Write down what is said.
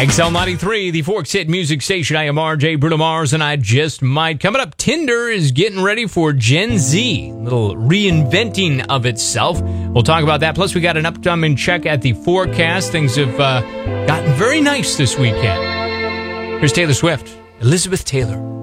XL93, the Forks Hit Music Station. I am RJ Bruno Mars, and I just might. Coming up, Tinder is getting ready for Gen Z. A little reinventing of itself. We'll talk about that. Plus, we got an upcoming check at the forecast. Things have gotten very nice this weekend. Here's Taylor Swift, Elizabeth Taylor.